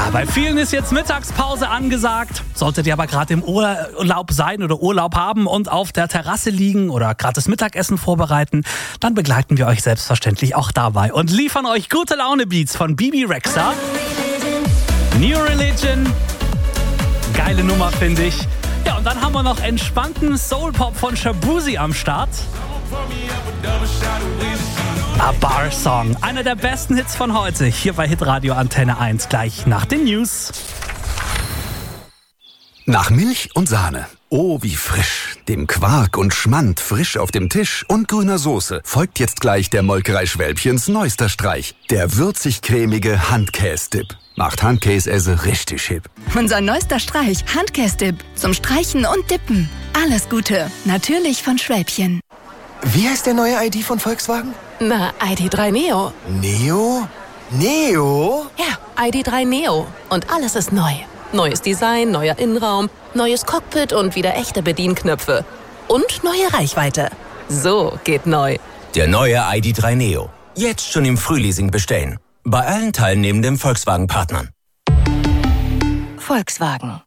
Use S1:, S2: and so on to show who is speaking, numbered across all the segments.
S1: Bei vielen ist jetzt Mittagspause angesagt. Solltet ihr aber gerade im Urlaub sein oder Urlaub haben und auf der Terrasse liegen oder gerade das Mittagessen vorbereiten, dann begleiten wir euch selbstverständlich auch dabei und liefern euch gute Laune-Beats von Bibi Rexha. New Religion. Geile Nummer, finde ich. Ja, und dann haben wir noch entspannten Soul-Pop von Shabuzi am Start. A Bar Song, einer der besten Hits von heute, hier bei Hitradio Antenne 1, gleich nach den News.
S2: Nach Milch und Sahne. Oh, wie frisch. Dem Quark und Schmand frisch auf dem Tisch und grüner Soße folgt jetzt gleich der Molkerei Schwälbchens neuester Streich. Der würzig-cremige Handkäse-Dip. Macht Handkäse richtig hip.
S3: Unser neuester Streich, Handkäse-Dip. Zum Streichen und Dippen. Alles Gute. Natürlich von Schwälbchen.
S4: Wie heißt der neue ID von Volkswagen?
S5: Na, ID.3 Neo.
S4: Neo? Neo?
S5: Ja, ID.3 Neo. Und alles ist neu. Neues Design, neuer Innenraum, neues Cockpit und wieder echte Bedienknöpfe. Und neue Reichweite. So geht neu.
S6: Der neue ID.3 Neo. Jetzt schon im Frühleasing bestellen. Bei allen teilnehmenden Volkswagen-Partnern.
S3: Volkswagen.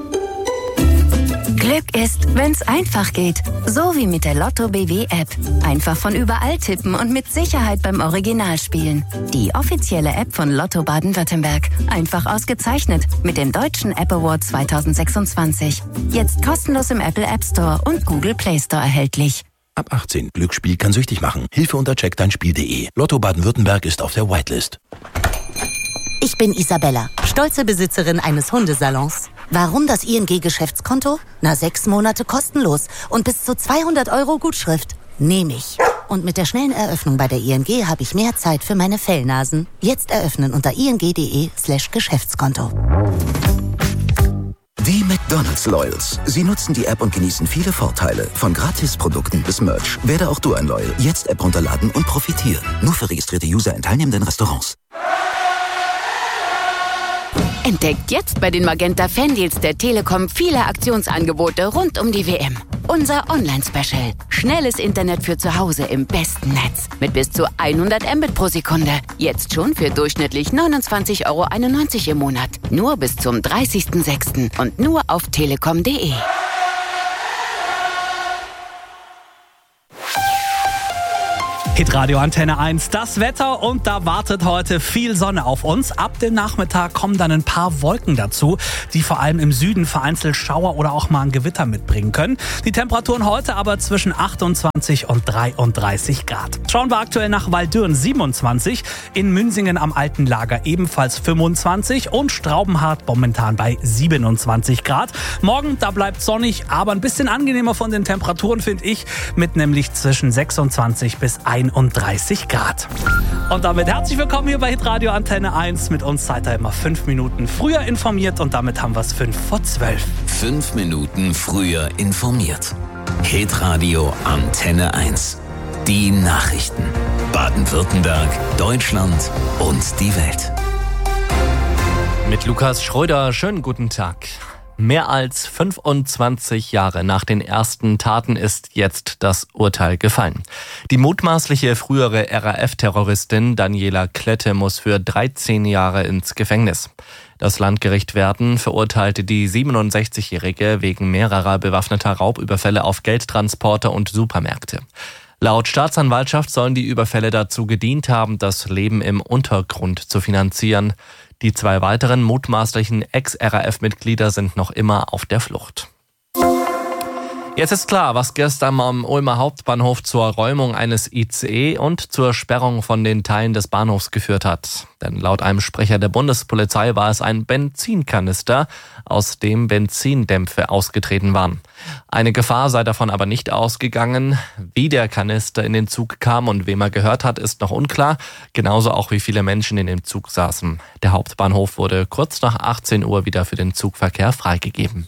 S3: Glück ist, wenn's einfach geht. So wie mit der Lotto BW-App. Einfach von überall tippen und mit Sicherheit beim Original spielen. Die offizielle App von Lotto Baden-Württemberg. Einfach ausgezeichnet mit dem Deutschen App Award 2026. Jetzt kostenlos im Apple App Store und Google Play Store erhältlich.
S7: Ab 18. Glücksspiel kann süchtig machen. Hilfe unter checkdeinspiel.de. Lotto Baden-Württemberg ist auf der Whitelist.
S8: Ich bin Isabella, stolze Besitzerin eines Hundesalons. Warum das ING-Geschäftskonto? 6 Monate kostenlos und bis zu 200 € Gutschrift. Nehme ich. Und mit der schnellen Eröffnung bei der ING habe ich mehr Zeit für meine Fellnasen. Jetzt eröffnen unter ing.de/Geschäftskonto.
S9: Die McDonald's Loyals. Sie nutzen die App und genießen viele Vorteile. Von Gratisprodukten bis Merch. Werde auch du ein Loyal. Jetzt App runterladen und profitieren. Nur für registrierte User in teilnehmenden Restaurants.
S3: Entdeckt jetzt bei den Magenta Fandeals der Telekom viele Aktionsangebote rund um die WM. Unser Online-Special. Schnelles Internet für zu Hause im besten Netz. Mit bis zu 100 Mbit pro Sekunde. Jetzt schon für durchschnittlich 29,91 € im Monat. Nur bis zum 30.06. und nur auf telekom.de.
S1: Hitradio Antenne 1, das Wetter, und da wartet heute viel Sonne auf uns. Ab dem Nachmittag kommen dann ein paar Wolken dazu, die vor allem im Süden vereinzelt Schauer oder auch mal ein Gewitter mitbringen können. Die Temperaturen heute aber zwischen 28 und 33 Grad. Schauen wir aktuell nach Waldürn 27, in Münsingen am Alten Lager ebenfalls 25 und Straubenhardt momentan bei 27 Grad. Morgen, da bleibt sonnig, aber ein bisschen angenehmer von den Temperaturen, finde ich, mit nämlich zwischen 26 bis 31 Grad. Und damit herzlich willkommen hier bei Hitradio Antenne 1. Mit uns seid ihr immer 5 Minuten früher informiert und damit haben wir es 11:55.
S6: 5 Minuten früher informiert. Hitradio Antenne 1. Die Nachrichten. Baden-Württemberg, Deutschland und die Welt.
S10: Mit Lukas Schröder, schönen guten Tag. Mehr als 25 Jahre nach den ersten Taten ist jetzt das Urteil gefallen. Die mutmaßliche frühere RAF-Terroristin Daniela Klette muss für 13 Jahre ins Gefängnis. Das Landgericht Werden verurteilte die 67-Jährige wegen mehrerer bewaffneter Raubüberfälle auf Geldtransporter und Supermärkte. Laut Staatsanwaltschaft sollen die Überfälle dazu gedient haben, das Leben im Untergrund zu finanzieren. Die 2 weiteren mutmaßlichen Ex-RAF-Mitglieder sind noch immer auf der Flucht. Jetzt ist klar, was gestern am Ulmer Hauptbahnhof zur Räumung eines ICE und zur Sperrung von den Teilen des Bahnhofs geführt hat. Denn laut einem Sprecher der Bundespolizei war es ein Benzinkanister, aus dem Benzindämpfe ausgetreten waren. Eine Gefahr sei davon aber nicht ausgegangen. Wie der Kanister in den Zug kam und wem er gehört hat, ist noch unklar. Genauso auch wie viele Menschen in dem Zug saßen. Der Hauptbahnhof wurde kurz nach 18 Uhr wieder für den Zugverkehr freigegeben.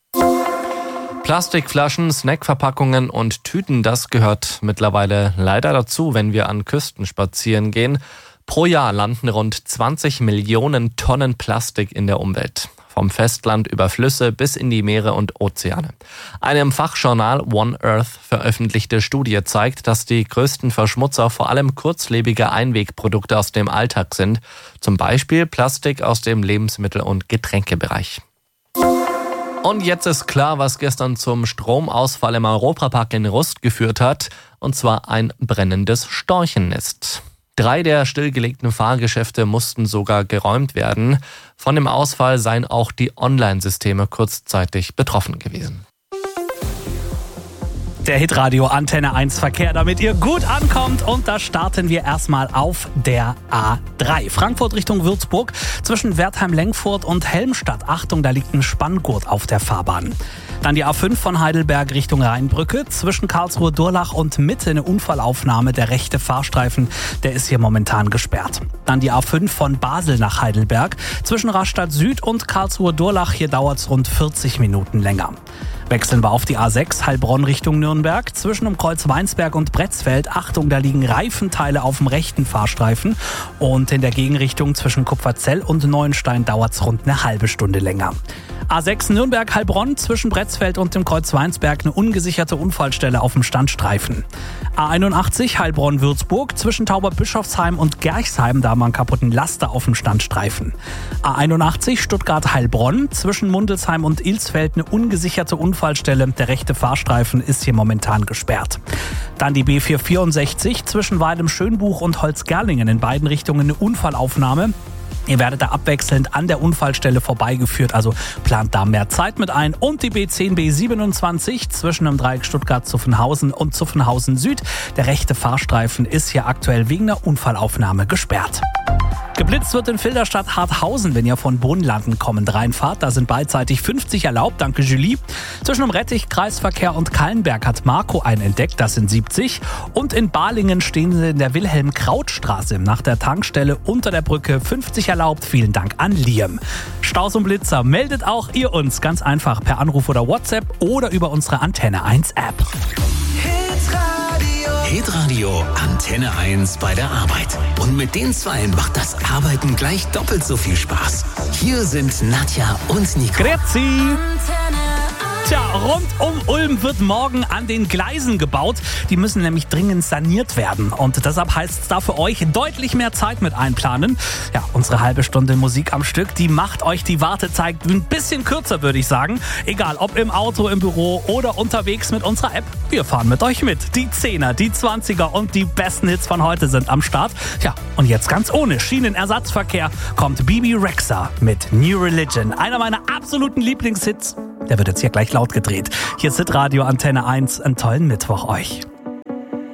S10: Plastikflaschen, Snackverpackungen und Tüten, das gehört mittlerweile leider dazu, wenn wir an Küsten spazieren gehen. Pro Jahr landen rund 20 Millionen Tonnen Plastik in der Umwelt. vom Festland über Flüsse bis in die Meere und Ozeane. Eine im Fachjournal One Earth veröffentlichte Studie zeigt, dass die größten Verschmutzer vor allem kurzlebige Einwegprodukte aus dem Alltag sind, zum Beispiel Plastik aus dem Lebensmittel- und Getränkebereich. Und jetzt ist klar, was gestern zum Stromausfall im Europapark in Rust geführt hat, und zwar ein brennendes Storchennest. 3 der stillgelegten Fahrgeschäfte mussten sogar geräumt werden. Von dem Ausfall seien auch die Online-Systeme kurzzeitig betroffen gewesen.
S1: Der Hitradio Antenne 1 Verkehr, damit ihr gut ankommt. Und da starten wir erstmal auf der A3. Frankfurt Richtung Würzburg zwischen Wertheim-Lengfurt und Helmstadt. Achtung, da liegt ein Spanngurt auf der Fahrbahn. Dann die A5 von Heidelberg Richtung Rheinbrücke. Zwischen Karlsruhe-Durlach und Mitte eine Unfallaufnahme. Der rechte Fahrstreifen, der ist hier momentan gesperrt. Dann die A5 von Basel nach Heidelberg. Zwischen Rastatt Süd und Karlsruhe-Durlach. Hier dauert es rund 40 Minuten länger. Wechseln wir auf die A6 Heilbronn Richtung Nürnberg. Zwischen dem Kreuz Weinsberg und Bretzfeld. Achtung, da liegen Reifenteile auf dem rechten Fahrstreifen. Und in der Gegenrichtung zwischen Kupferzell und Neuenstein dauert es rund eine halbe Stunde länger. A6 Nürnberg-Heilbronn zwischen Bretzfeld und dem Kreuz Weinsberg eine ungesicherte Unfallstelle auf dem Standstreifen. A81 Heilbronn-Würzburg zwischen Tauberbischofsheim und Gerchsheim, da haben wir einen kaputten Laster auf dem Standstreifen. A81 Stuttgart-Heilbronn zwischen Mundelsheim und Ilsfeld eine ungesicherte Unfallstelle. Der rechte Fahrstreifen ist hier momentan gesperrt. Dann die B464 zwischen Weidem-Schönbuch und Holzgerlingen, in beiden Richtungen eine Unfallaufnahme. Ihr werdet da abwechselnd an der Unfallstelle vorbeigeführt, also plant da mehr Zeit mit ein. Und die B10, B27 zwischen dem Dreieck Stuttgart-Zuffenhausen und Zuffenhausen Süd. Der rechte Fahrstreifen ist hier aktuell wegen einer Unfallaufnahme gesperrt. Geblitzt wird in Filderstadt-Harthausen, wenn ihr von Bodenlanden kommend reinfahrt. Da sind beidseitig 50 erlaubt, danke Julie. Zwischen dem Rettich, Kreisverkehr und Kallenberg hat Marco einen entdeckt, das sind 70. Und in Balingen stehen sie in der Wilhelm-Kraut-Straße nach der Tankstelle unter der Brücke 50 erlaubt. Vielen Dank an Liam. Staus und Blitzer, meldet auch ihr uns ganz einfach per Anruf oder WhatsApp oder über unsere Antenne 1 App.
S11: Hitradio Antenne 1 bei der Arbeit. Und mit den Zweien macht das Arbeiten gleich doppelt so viel Spaß. Hier sind Nadja und Nico.
S1: Grüezi! Tja, rund um Ulm wird morgen an den Gleisen gebaut. Die müssen nämlich dringend saniert werden. Und deshalb heißt es da für euch deutlich mehr Zeit mit einplanen. Ja, unsere halbe Stunde Musik am Stück, die macht euch die Wartezeit ein bisschen kürzer, würde ich sagen. Egal, ob im Auto, im Büro oder unterwegs mit unserer App. Wir fahren mit euch mit. Die 10er, die 20er und die besten Hits von heute sind am Start. Ja, und jetzt ganz ohne Schienenersatzverkehr kommt Bibi Rexha mit New Religion. Einer meiner absoluten Lieblingshits. Der wird jetzt hier gleich laut gedreht. Hier ist Hitradio Antenne 1. Einen tollen Mittwoch euch.